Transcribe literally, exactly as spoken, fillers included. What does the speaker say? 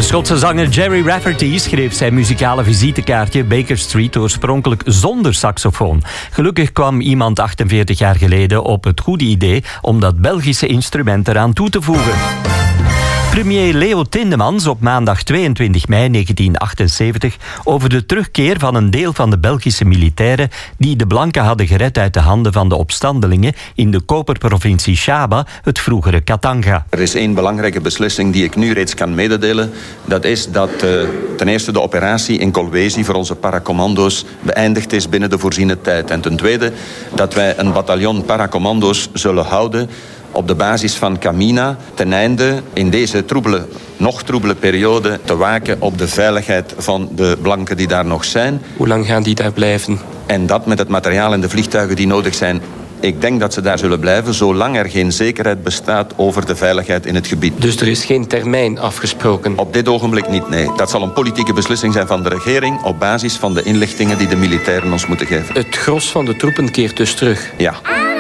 De Schotse zanger Gerry Rafferty schreef zijn muzikale visitekaartje Baker Street oorspronkelijk zonder saxofoon. Gelukkig kwam iemand achtenveertig jaar geleden op het goede idee om dat Belgische instrument eraan toe te voegen. Premier Leo Tindemans op maandag tweeëntwintig mei negentien achtenzeventig over de terugkeer van een deel van de Belgische militairen die de blanken hadden gered uit de handen van de opstandelingen in de koperprovincie Shaba, het vroegere Katanga. Er is één belangrijke beslissing die ik nu reeds kan mededelen. Dat is dat uh, ten eerste de operatie in Kolwezi voor onze paracommando's beëindigd is binnen de voorziene tijd. En ten tweede dat wij een bataljon paracommando's zullen houden op de basis van Kamina, ten einde in deze troebele, nog troebele periode te waken op de veiligheid van de blanken die daar nog zijn. Hoe lang gaan die daar blijven? En dat met het materiaal en de vliegtuigen die nodig zijn. Ik denk dat ze daar zullen blijven, zolang er geen zekerheid bestaat over de veiligheid in het gebied. Dus er is geen termijn afgesproken? Op dit ogenblik niet, nee. Dat zal een politieke beslissing zijn van de regering op basis van de inlichtingen die de militairen ons moeten geven. Het gros van de troepen keert dus terug? Ja.